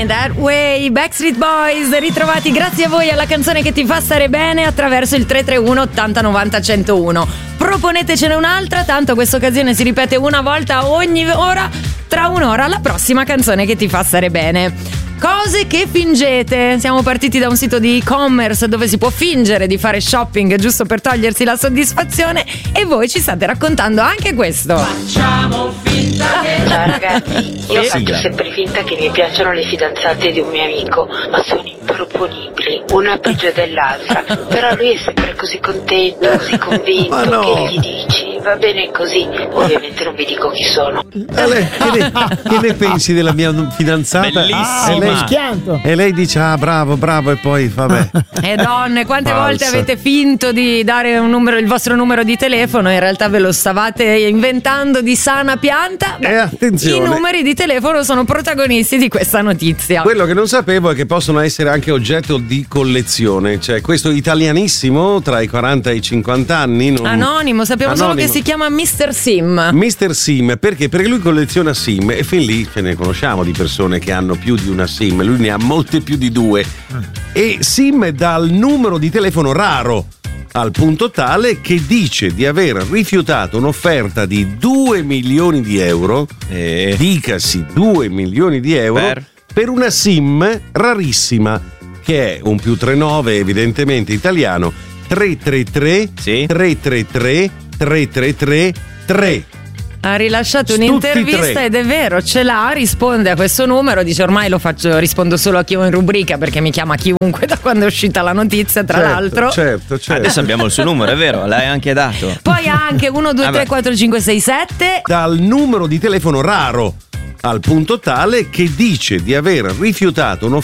Going That Way, Backstreet Boys, ritrovati grazie a voi alla canzone che ti fa stare bene attraverso il 331 80 90 101. Proponetecene un'altra, tanto questa occasione si ripete una volta ogni ora, tra un'ora la prossima canzone che ti fa stare bene. Cose che fingete. Siamo partiti da un sito di e-commerce dove si può fingere di fare shopping giusto per togliersi la soddisfazione, e voi ci state raccontando anche questo. Facciamo finta che... Ciao ragazzi, io faccio sempre finta che mi piacciono le fidanzate di un mio amico, ma sono improponibili, una peggio dell'altra. Però lui è sempre così contento, così convinto, che gli dici va bene così. Ovviamente non vi dico chi sono. Che ne pensi della mia fidanzata? Bellissima. E lei dice bravo, e poi vabbè. E donne, quante Falsa. volte avete finto di dare un numero, il vostro numero di telefono, in realtà ve lo stavate inventando di sana pianta? Attenzione, i numeri di telefono sono protagonisti di questa notizia. quello che non sapevo è che possono essere anche oggetto di collezione, cioè questo italianissimo tra i 40 e i 50 anni Anonimo, sappiamo solo che si chiama Mr. Sim. Mr. Sim, perché lui colleziona SIM, e fin lì ce ne conosciamo di persone che hanno più di una SIM, lui ne ha molte più di due, e SIM dal numero di telefono raro, al punto tale che dice di aver rifiutato un'offerta di 2 milioni di euro, dicasi 2 milioni di euro per una SIM rarissima, che è un +39 evidentemente italiano, 333 333 333 3. Ha rilasciato Tutti un'intervista tre. ed è vero, ce l'ha, risponde a questo numero, dice ormai rispondo solo a chi ho in rubrica perché mi chiama chiunque da quando è uscita la notizia, tra l'altro. Certo. Adesso abbiamo il suo numero, è vero, l'hai anche dato. Poi ha anche 1, 2, 3, 4, 5, 6, 7. Dal numero di telefono raro, al punto tale che dice di aver rifiutato